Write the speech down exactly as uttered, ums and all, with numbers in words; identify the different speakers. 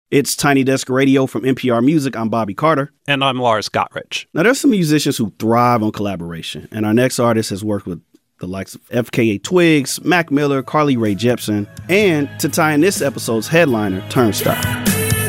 Speaker 1: It's Tiny Desk Radio from N P R Music. I'm Bobby Carter.
Speaker 2: And I'm Lars Gotrich.
Speaker 1: Now, there's some musicians who thrive on collaboration, and our next artist has worked with the likes of F K A Twigs, Mac Miller, Carly Rae Jepsen, and to tie in this episode's headliner, Turnstile.